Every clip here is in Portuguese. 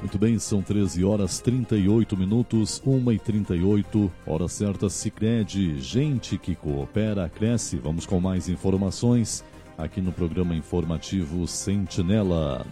Muito bem, são 13 horas 38 minutos, 1h38, hora certa. Sicredi, gente que coopera, cresce. Vamos com mais informações aqui no programa informativo Sentinela.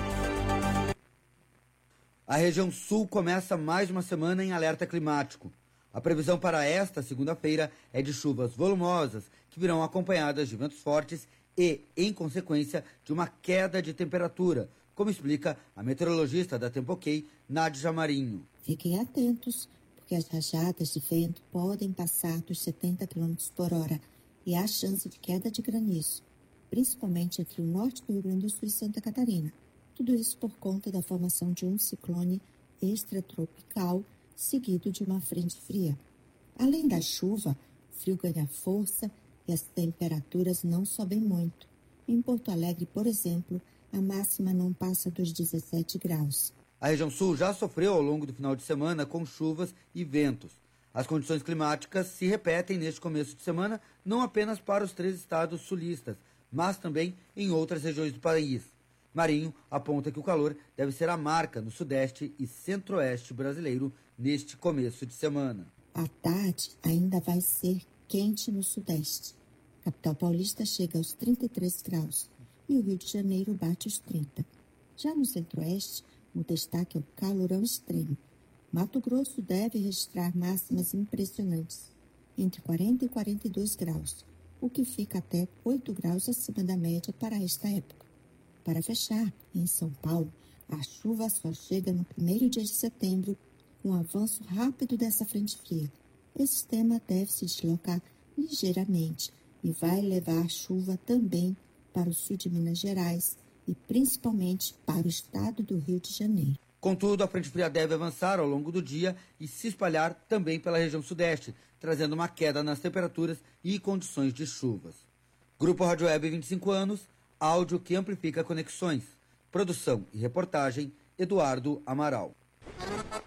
A região sul começa mais uma semana em alerta climático. A previsão para esta segunda-feira é de chuvas volumosas, que virão acompanhadas de ventos fortes e, em consequência, de uma queda de temperatura, como explica a meteorologista da Tempo-OK, Nádia Marinho. Fiquem atentos, porque as rajadas de vento podem passar dos 70 km por hora e há chance de queda de granizo, principalmente entre o norte do Rio Grande do Sul e Santa Catarina. Tudo isso por conta da formação de um ciclone extratropical seguido de uma frente fria. Além da chuva, o frio ganha força e as temperaturas não sobem muito. Em Porto Alegre, por exemplo, a máxima não passa dos 17 graus. A região sul já sofreu ao longo do final de semana com chuvas e ventos. As condições climáticas se repetem neste começo de semana, não apenas para os 3 estados sulistas, mas também em outras regiões do país. Marinho aponta que o calor deve ser a marca no sudeste e centro-oeste brasileiro neste começo de semana. À tarde ainda vai ser quente no sudeste. A capital paulista chega aos 33 graus e o Rio de Janeiro bate os 30. Já no centro-oeste, o destaque é o calorão extremo. Mato Grosso deve registrar máximas impressionantes, entre 40 e 42 graus, o que fica até 8 graus acima da média para esta época. Para fechar, em São Paulo, a chuva só chega no primeiro dia de setembro, com o avanço rápido dessa frente fria. Esse sistema deve se deslocar ligeiramente e vai levar chuva também para o sul de Minas Gerais e principalmente para o estado do Rio de Janeiro. Contudo, a frente fria deve avançar ao longo do dia e se espalhar também pela região sudeste, trazendo uma queda nas temperaturas e condições de chuvas. Grupo Rádio Web 25 anos, áudio que amplifica conexões. Produção e reportagem, Eduardo Amaral.